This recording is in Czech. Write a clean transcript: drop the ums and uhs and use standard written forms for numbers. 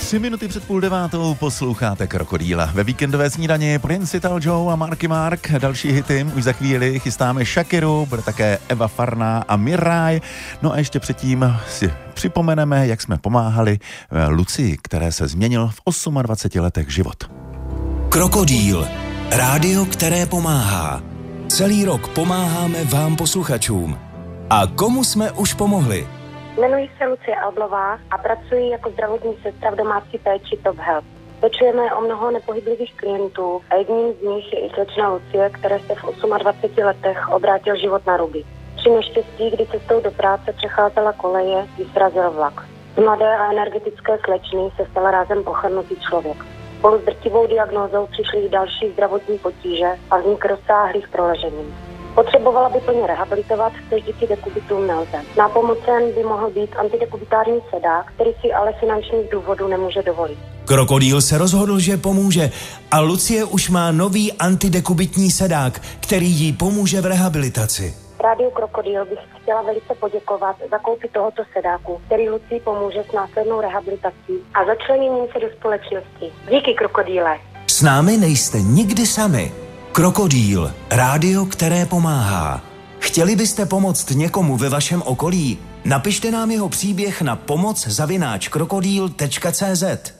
3 minuty před 8:30 posloucháte Krokodýla. Ve víkendové snídani Principal Joe a Marky Mark. Další hity už za chvíli chystáme Shakiru, bude také Eva Farná a Miraj. No a ještě předtím si připomeneme, jak jsme pomáhali Lucii, které se změnil v 28 letech život. Krokodýl. Rádio, které pomáhá. Celý rok pomáháme vám posluchačům. A komu jsme už pomohli? Jmenuji se Lucie Alblová a pracuji jako zdravotní sestra v domácí péči Top Health. Pečujeme o mnoho nepohyblivých klientů a jedním z nich je i slečna Lucie, které se v 28 letech obrátil život na ruby. Při neštěstí, kdy cestou do práce přecházela koleje, ji srazil vlak. Z mladé a energetické slečny se stala rázem pochrnutý člověk. Spolu s drtivou diagnózou přišly i další zdravotní potíže a vznik rozsáhlých proleženin. Potřebovala by plně rehabilitovat, což díky dekubitům nelze. Nápomocen by mohl být antidekubitární sedák, který si ale finančních důvodů nemůže dovolit. Krokodýl se rozhodl, že pomůže a Lucie už má nový antidekubitní sedák, který jí pomůže v rehabilitaci. Rádiu Krokodýl bych chtěla velice poděkovat za koupi tohoto sedáku, který Lucii pomůže s následnou rehabilitací a začleněním se do společnosti. Díky, Krokodýle. S námi nejste nikdy sami. Krokodýl, rádio, které pomáhá. Chtěli byste pomoct někomu ve vašem okolí? Napište nám jeho příběh na pomoc@krokodýl.cz.